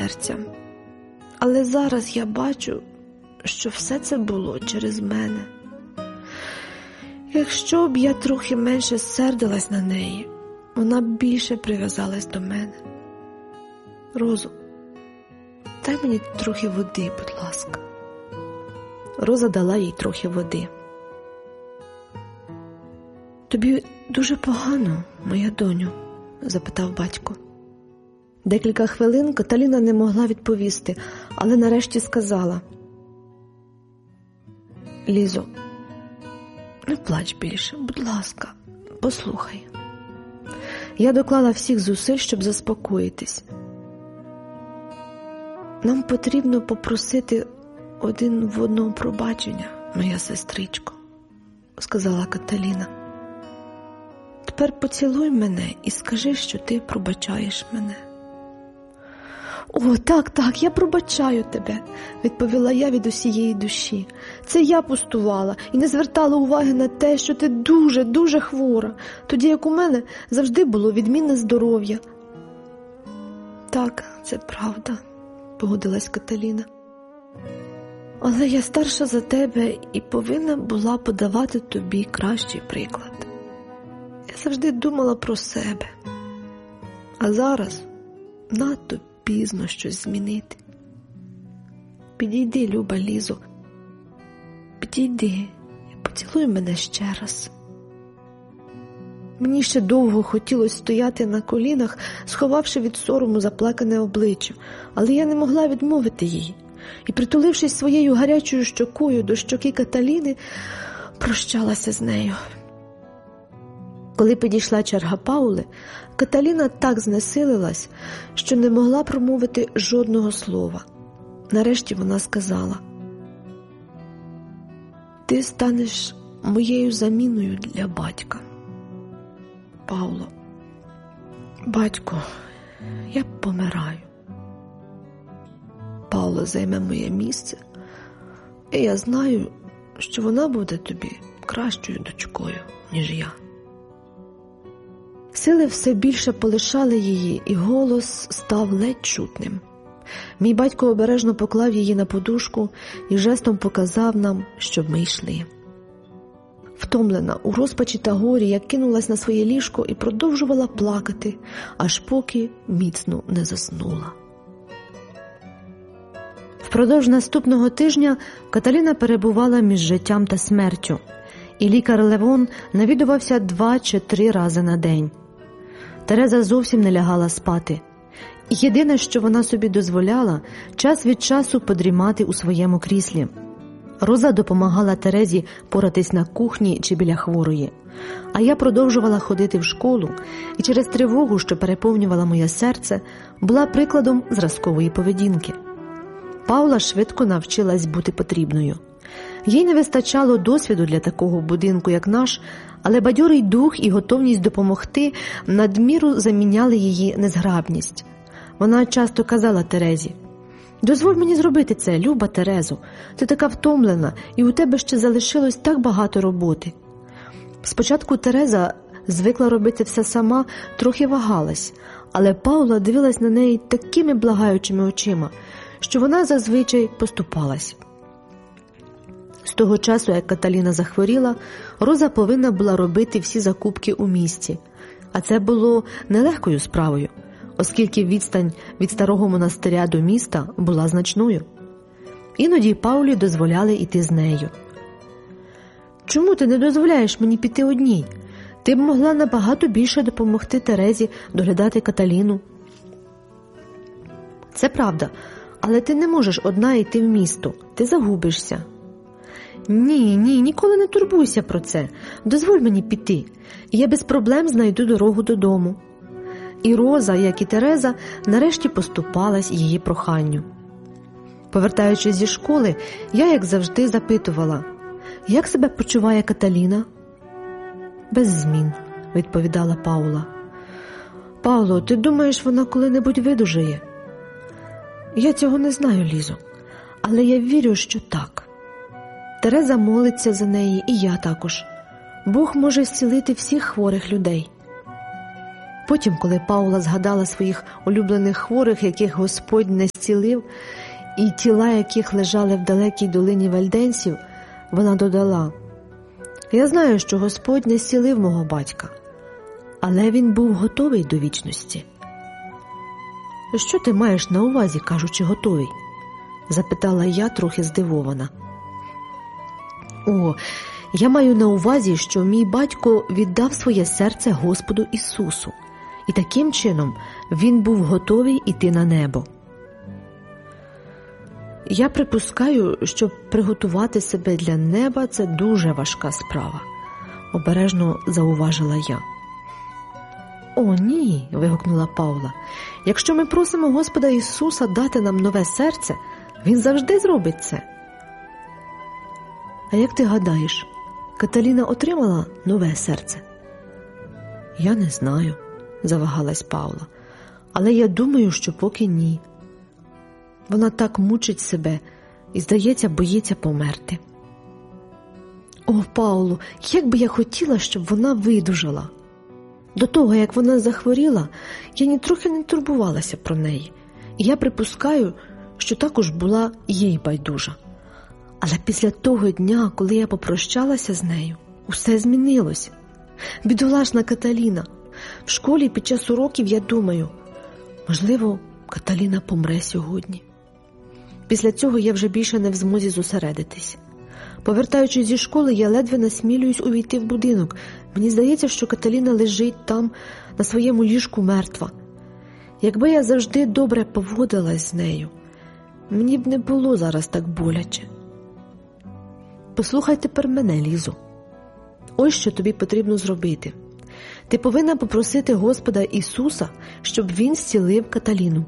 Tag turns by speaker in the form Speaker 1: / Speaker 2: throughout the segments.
Speaker 1: серця. Але зараз я бачу, що все це було через мене. Якщо б я трохи менше сердилась на неї, вона б більше прив'язалась до мене. Розо, дай мені трохи води, будь ласка. Роза дала їй трохи води. Тобі дуже погано, моя доню? Запитав батько. Декілька хвилин Каталіна не могла відповісти, але нарешті сказала: Лізо, не плач більше, будь ласка, послухай. Я доклала всіх зусиль, щоб заспокоїтись. Нам потрібно попросити один в одного пробачення, моя сестричко, сказала Каталіна. Тепер поцілуй мене і скажи, що ти пробачаєш мене. О, так, я пробачаю тебе, відповіла я від усієї душі. Це я пустувала і не звертала уваги на те, що ти дуже, дуже хвора, тоді як у мене завжди було відмінне здоров'я. Так, це правда, погодилась Каталіна. Але я старша за тебе і повинна була подавати тобі кращий приклад. Я завжди думала про себе. А зараз надто пізно щось змінити. Підійди, люба Лізо, підійди і поцілуй мене ще раз. Мені ще довго хотілося стояти на колінах, сховавши від сорому заплакане обличчя, але я не могла відмовити їй. І, притулившись своєю гарячою щокою до щоки Каталіни, прощалася з нею. Коли підійшла черга Паули, Каталіна так знесилилась, що не могла промовити жодного слова. Нарешті вона сказала: «Ти станеш моєю заміною для батька. Пауло, батько, я помираю. Паула займе моє місце, і я знаю, що вона буде тобі кращою дочкою, ніж я». Сили все більше полишали її, і голос став ледь чутним. Мій батько обережно поклав її на подушку і жестом показав нам, щоб ми йшли. Втомлена, у розпачі та горі, я кинулась на своє ліжко і продовжувала плакати, аж поки міцно не заснула. Впродовж наступного тижня Каталіна перебувала між життям та смертю, і лікар Левон навідувався 2 чи 3 рази на день. Тереза зовсім не лягала спати. І єдине, що вона собі дозволяла, час від часу подрімати у своєму кріслі. Роза допомагала Терезі поратись на кухні чи біля хворої. А я продовжувала ходити в школу, і через тривогу, що переповнювала моє серце, була прикладом зразкової поведінки. Паула швидко навчилась бути потрібною. Їй не вистачало досвіду для такого будинку, як наш, але бадьорий дух і готовність допомогти надміру заміняли її незграбність. Вона часто казала Терезі: «Дозволь мені зробити це, люба Терезо, ти така втомлена, і у тебе ще залишилось так багато роботи». Спочатку Тереза звикла робити все сама, трохи вагалась, але Паула дивилась на неї такими благаючими очима, що вона зазвичай поступалась. З того часу, як Каталіна захворіла, Роза повинна була робити всі закупки у місті. А це було нелегкою справою, оскільки відстань від старого монастиря до міста була значною. Іноді Паулі дозволяли йти з нею. «Чому ти не дозволяєш мені піти одній? Ти б могла набагато більше допомогти Терезі доглядати Каталіну». «Це правда, але ти не можеш одна йти в місто, ти загубишся». «Ні, ніколи не турбуйся про це. Дозволь мені піти, і я без проблем знайду дорогу додому». І Роза, як і Тереза, нарешті поступалась її проханню. Повертаючись зі школи, я, як завжди, запитувала: «Як себе почуває Каталіна?» «Без змін», – відповідала Паула. «Пауло, ти думаєш, вона коли-небудь видужає?» «Я цього не знаю, Лізо, але я вірю, що так. Тереза молиться за неї, і я також. Бог може зцілити всіх хворих людей». Потім, коли Паула згадала своїх улюблених хворих, яких Господь не зцілив, і тіла яких лежали в далекій долині вальденців, вона додала: «Я знаю, що Господь не зцілив мого батька, але він був готовий до вічності». «Що ти маєш на увазі, кажучи готовий?» – запитала я, трохи здивована. «О, я маю на увазі, що мій батько віддав своє серце Господу Ісусу, і таким чином він був готовий іти на небо». «Я припускаю, що приготувати себе для неба – це дуже важка справа», – обережно зауважила я. «О, ні!» – вигукнула Паула. «Якщо ми просимо Господа Ісуса дати нам нове серце, Він завжди зробить це». «А як ти гадаєш, Каталіна отримала нове серце?» «Я не знаю», – завагалась Паула. «Але я думаю, що поки ні. Вона так мучить себе і, здається, боїться померти». «О, Пауло, як би я хотіла, щоб вона видужала!» До того, як вона захворіла, я нітрохи не турбувалася про неї. І я припускаю, що також була їй байдужа. Але після того дня, коли я попрощалася з нею, усе змінилось. Бідолашна Каталіна. В школі під час уроків я думаю, можливо, Каталіна помре сьогодні. Після цього я вже більше не в змозі зосередитись. Повертаючись зі школи, я ледве насмілююсь увійти в будинок. Мені здається, що Каталіна лежить там, на своєму ліжку мертва. Якби я завжди добре поводилась з нею, мені б не було зараз так боляче. Послухай тепер мене, Лізо. Ось що тобі потрібно зробити. Ти повинна попросити Господа Ісуса, щоб Він зцілив Каталіну.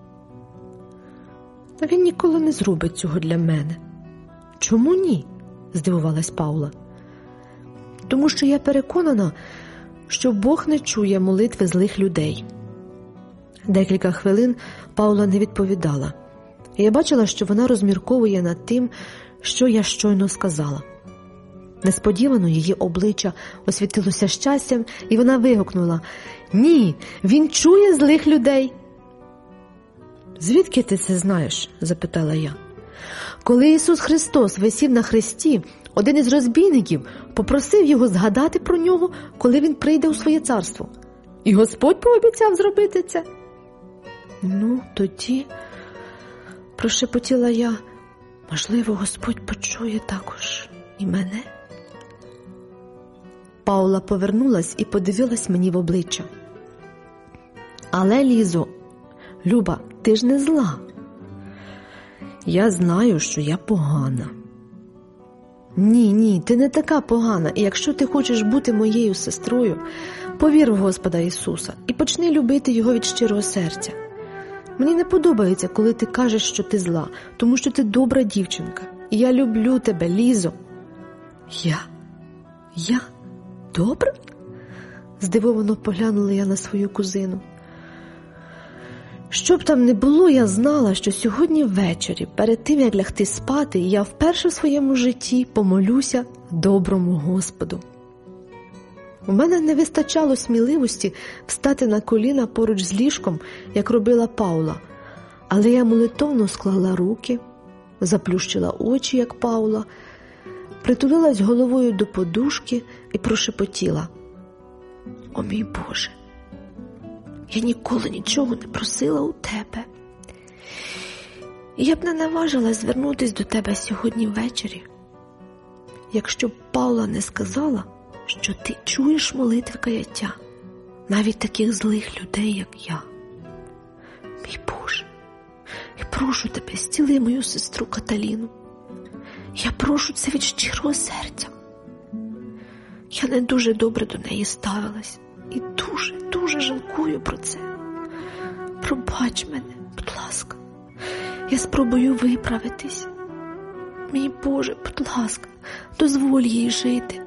Speaker 1: Та Він ніколи не зробить цього для мене. Чому ні? Здивувалась Паула. Тому що я переконана, що Бог не чує молитви злих людей. Декілька хвилин Паула не відповідала. Я бачила, що вона розмірковує над тим, що я щойно сказала. Несподівано її обличчя освітилося щастям, і вона вигукнула: «Ні, Він чує злих людей!» «Звідки ти це знаєш?» – запитала я. Коли Ісус Христос висів на хресті, один із розбійників попросив його згадати про нього, коли він прийде у своє царство. І Господь пообіцяв зробити це. «Ну, тоді», – прошепотіла я, – «можливо, Господь почує також і мене?» Паула повернулась і подивилась мені в обличчя. «Але, Лізо, Люба, ти ж не зла». «Я знаю, що я погана». Ні, ти не така погана, і якщо ти хочеш бути моєю сестрою, повір в Господа Ісуса і почни любити Його від щирого серця. Мені не подобається, коли ти кажеш, що ти зла, тому що ти добра дівчинка. І я люблю тебе, Лізо». Я? Добра? Здивовано поглянула я на свою кузину. Що б там не було, я знала, що сьогодні ввечері, перед тим, як лягти спати, я вперше в своєму житті помолюся доброму Господу. У мене не вистачало сміливості встати на коліна поруч з ліжком, як робила Паула, але я молитовно склала руки, заплющила очі, як Паула, притулилась головою до подушки і прошепотіла: «О мій Боже, я ніколи нічого не просила у Тебе. І я б не наважилась звернутися до Тебе сьогодні ввечері, якщо б Паула не сказала, що Ти чуєш молитви каяття, навіть таких злих людей, як я. Мій Боже, я прошу Тебе, зціли мою сестру Каталіну. Я прошу це від щирого серця. Я не дуже добре до неї ставилась і дуже жалкую про це. Пробач мене, будь ласка. Я спробую виправитись. Мій Боже, будь ласка, дозволь їй жити.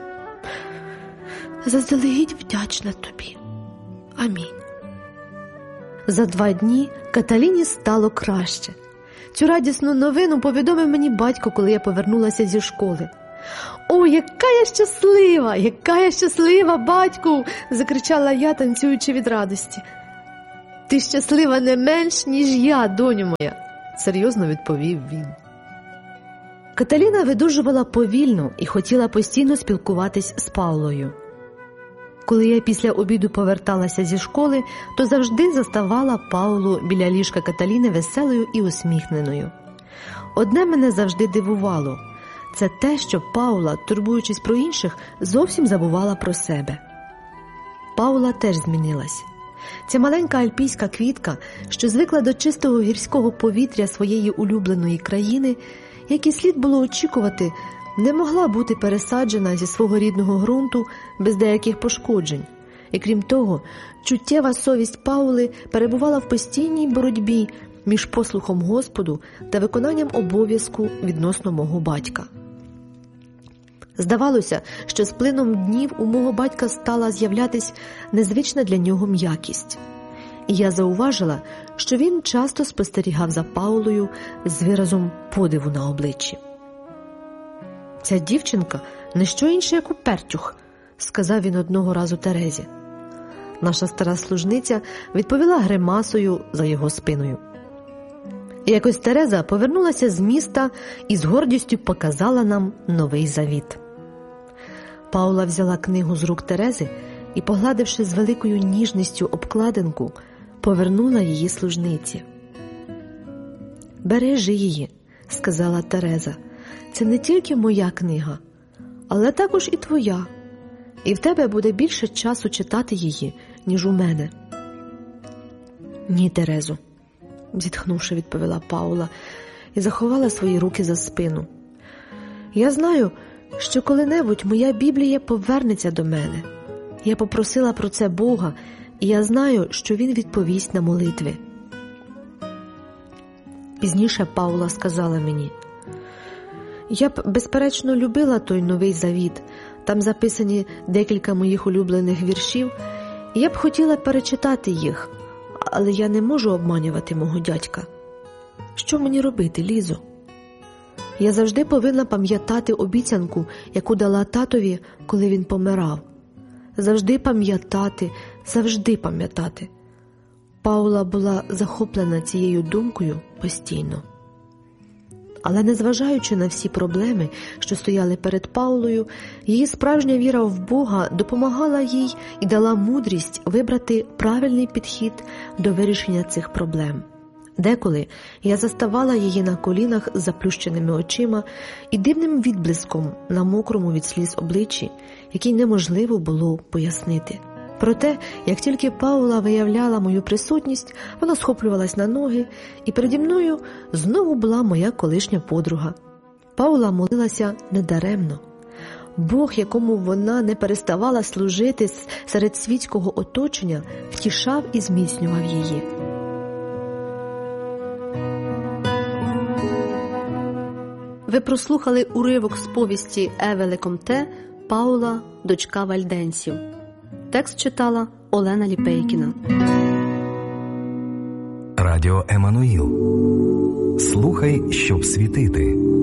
Speaker 1: Заздалегідь вдячна Тобі. Амінь». За 2 дні Каталіні стало краще. Цю радісну новину повідомив мені батько, коли я повернулася зі школи. «О, яка я щаслива! Яка я щаслива, батьку!» – закричала я, танцюючи від радості. «Ти щаслива не менш, ніж я, доню моя!» – серйозно відповів він. Каталіна видужувала повільно і хотіла постійно спілкуватись з Паулою. Коли я після обіду поверталася зі школи, то завжди заставала Паулу біля ліжка Каталіни веселою і усміхненою. Одне мене завжди дивувало – це те, що Паула, турбуючись про інших, зовсім забувала про себе. Паула теж змінилась. Ця маленька альпійська квітка, що звикла до чистого гірського повітря своєї улюбленої країни, як і слід було очікувати, не могла бути пересаджена зі свого рідного ґрунту без деяких пошкоджень. І крім того, чуттєва совість Паули перебувала в постійній боротьбі між послухом Господу та виконанням обов'язку відносно мого батька. Здавалося, що з плином днів у мого батька стала з'являтись незвична для нього м'якість. І я зауважила, що він часто спостерігав за Паулою з виразом подиву на обличчі. «Ця дівчинка – не що інше, як упертюх», – сказав він одного разу Терезі. Наша стара служниця відповіла гримасою за його спиною. І якось Тереза повернулася з міста і з гордістю показала нам Новий Завіт. Паула взяла книгу з рук Терези і, погладивши з великою ніжністю обкладинку, повернула її служниці. «Бережи її», – сказала Тереза. «Це не тільки моя книга, але також і твоя. І в тебе буде більше часу читати її, ніж у мене». «Ні, Терезо», – зітхнувши, відповіла Паула і заховала свої руки за спину. «Я знаю, що коли-небудь моя Біблія повернеться до мене. Я попросила про це Бога, і я знаю, що Він відповість на молитви». Пізніше Паула сказала мені: «Я б, безперечно, любила той Новий Завіт, там записані декілька моїх улюблених віршів, і я б хотіла перечитати їх, але я не можу обманювати мого дядька. Що мені робити, Лізо? Я завжди повинна пам'ятати обіцянку, яку дала татові, коли він помирав. Завжди пам'ятати, завжди пам'ятати». Паула була захоплена цією думкою постійно. Але незважаючи на всі проблеми, що стояли перед Паулою, її справжня віра в Бога допомагала їй і дала мудрість вибрати правильний підхід до вирішення цих проблем. Деколи я заставала її на колінах з заплющеними очима і дивним відблиском на мокрому від сліз обличчі, який неможливо було пояснити. Проте, як тільки Паула виявляла мою присутність, вона схоплювалась на ноги, і переді мною знову була моя колишня подруга. Паула молилася недаремно. Бог, якому вона не переставала служити серед світського оточення, втішав і зміцнював її. Ви прослухали уривок з повісті Еве Лекомте «Паула, дочка вальденців». Текст читала Олена Ліпейкіна.
Speaker 2: Радіо Еммануїл. Слухай, щоб світити.